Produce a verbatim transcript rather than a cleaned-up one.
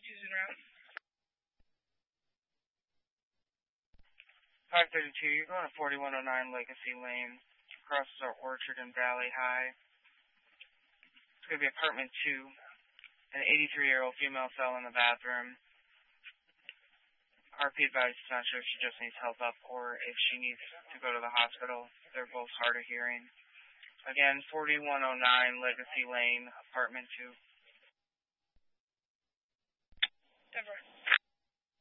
two's en route. five thirty-two, you're going to forty-one oh nine Legacy Lane. Crosses our Orchard and Valley High. It's going to be apartment two. An eighty-three-year-old female fell in the bathroom. R P advised is not sure if she just needs help up or if she needs to go to the hospital. They're both hard of hearing. Again, forty-one oh nine Legacy Lane, apartment two. Denver.